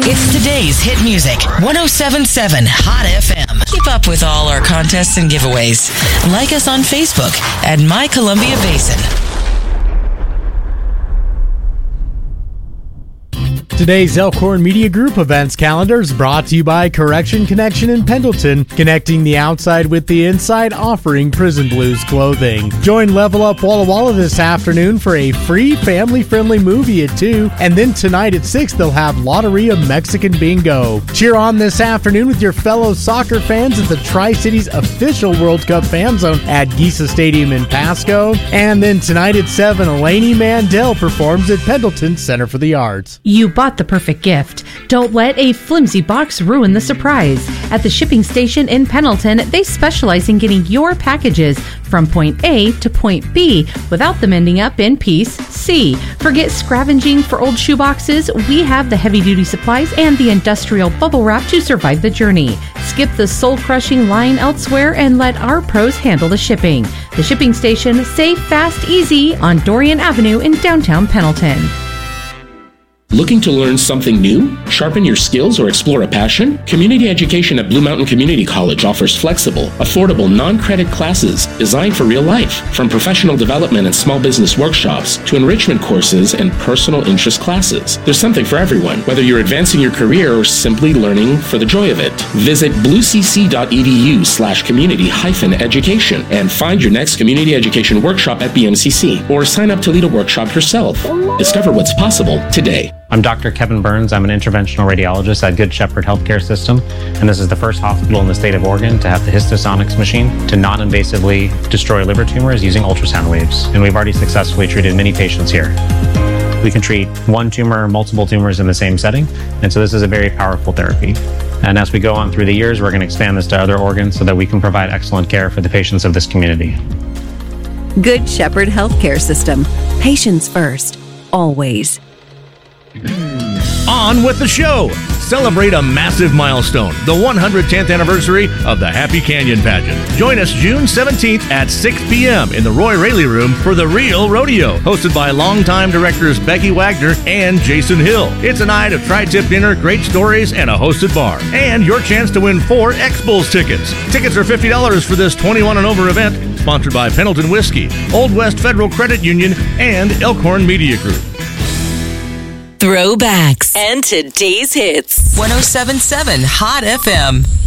It's today's hit music. 107.7 Hot FM. Keep up with all our contests and giveaways. Like us on Facebook at My Columbia Basin. Today's Elkhorn Media Group events calendar is brought to you by Correction Connection in Pendleton, connecting the outside with the inside, offering Prison Blues clothing. Join Level Up Walla Walla this afternoon for a free family-friendly movie at 2, and then tonight at 6 they'll have Lotteria Mexican Bingo. Cheer on this afternoon with your fellow soccer fans at the Tri-Cities official World Cup fan zone at Giesa Stadium in Pasco. And then tonight at 7, Elaine Mandel performs at Pendleton Center for the Arts. You bought the perfect gift. Don't let a flimsy box ruin the surprise. At the shipping station in Pendleton, they specialize in getting your packages from point A to point B without them ending up in piece C. Forget scavenging for old shoeboxes. We have the heavy-duty supplies and the industrial bubble wrap to survive the journey. Skip the soul-crushing line elsewhere and let our pros handle the shipping. The shipping station, safe, fast, easy on Dorian Avenue in downtown Pendleton. Looking to learn something new, sharpen your skills, or explore a passion? Community education at Blue Mountain Community College offers flexible, affordable, non-credit classes designed for real life. From professional development and small business workshops to enrichment courses and personal interest classes. There's something for everyone, whether you're advancing your career or simply learning for the joy of it. Visit bluecc.edu/community-education and find your next community education workshop at BMCC, or sign up to lead a workshop yourself. Discover what's possible today. I'm Dr. Kevin Burns. I'm an interventional radiologist at Good Shepherd Healthcare System, and this is the first hospital in the state of Oregon to have the Histosonics machine to non-invasively destroy liver tumors using ultrasound waves, and we've already successfully treated many patients here. We can treat one tumor, multiple tumors in the same setting, and so this is a very powerful therapy. And as we go on through the years, we're going to expand this to other organs so that we can provide excellent care for the patients of this community. Good Shepherd Healthcare System. Patients first, always. On with the show. Celebrate a massive milestone, the 110th anniversary of the Happy Canyon Pageant. Join us June 17th at 6 p.m. in the Roy Raley Room for The Real Rodeo, hosted by longtime directors Becky Wagner and Jason Hill. It's a night of tri-tip dinner, great stories, and a hosted bar. And your chance to win 4 X-Bulls tickets. Tickets are $50 for this 21 and over event, sponsored by Pendleton Whiskey, Old West Federal Credit Union, and Elkhorn Media Group. Throwbacks and today's hits. 107.7 Hot FM.